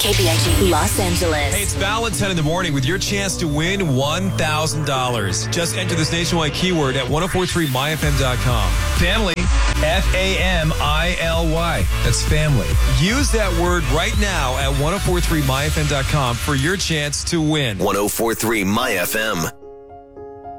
KPIG Los Angeles. Hey, it's Val at 10 in the morning with your chance to win $1,000. Just enter this nationwide keyword at 1043myfm.com. Family, F-A-M-I-L-Y. That's family. Use that word right now at 1043myfm.com for your chance to win. 1043 My FM.